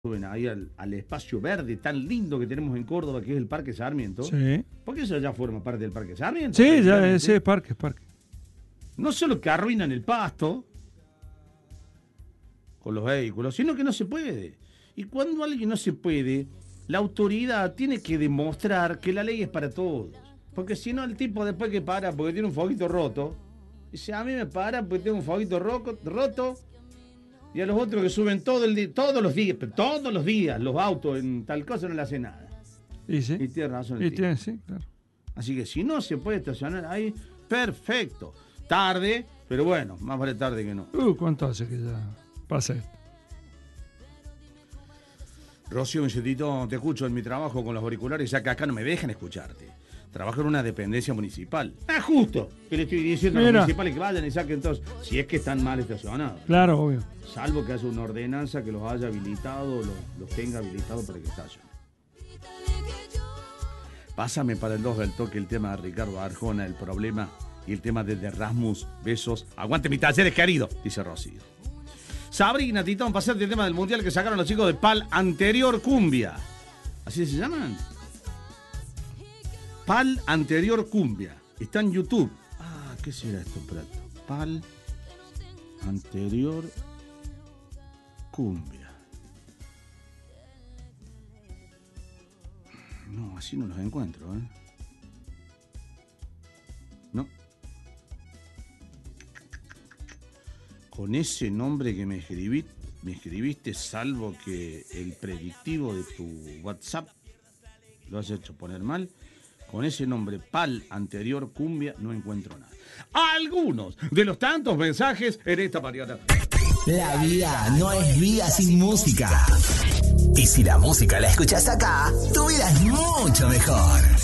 suben ahí al espacio verde tan lindo que tenemos en Córdoba, que es el Parque Sarmiento. Sí. Porque eso ya forma parte del Parque Sarmiento. Sí, ya ese es parque. No solo que arruinan el pasto con los vehículos, sino que no se puede. Y cuando alguien no se puede, la autoridad tiene que demostrar que la ley es para todos. Porque si no, el tipo después que para porque tiene un foguito roto, dice, a mí me para porque tengo un foguito roto, y a los otros que suben todos los días los autos en tal cosa no le hace nada. Y sí. Y tiene razón. Sí, claro. Así que si no se puede estacionar ahí, perfecto. Tarde, pero bueno, más vale tarde que no. ¿Cuánto hace que ya pasa esto? Rocío, Vicentito, te escucho en mi trabajo con los auriculares, ya que acá no me dejan escucharte. Trabajo en una dependencia municipal. Ah, justo, que le estoy diciendo a los municipales que vayan y saquen todos, si es que están mal estacionados. Claro, obvio. Salvo que haya una ordenanza que los haya habilitado, los tenga habilitados para que estacionen. Pásame para el 2 del toque el tema de Ricardo Arjona, el problema, y el tema de Rasmus. Besos. Aguante mi talleres, querido, dice Rocío. Sabrina, Titón, pasate el tema del mundial que sacaron los chicos de PAL Anterior Cumbia. ¿Así se llaman? PAL Anterior Cumbia. Está en YouTube. Ah, ¿qué será esto, Prato? PAL Anterior Cumbia. No, así no los encuentro, ¿eh? No. Con ese nombre que me escribiste, salvo que el predictivo de tu WhatsApp lo has hecho poner mal, con ese nombre PAL Anterior Cumbia no encuentro nada. Algunos de los tantos mensajes en esta mañana. La vida no es vida sin música. Y si la música la escuchas acá, tu vida es mucho mejor.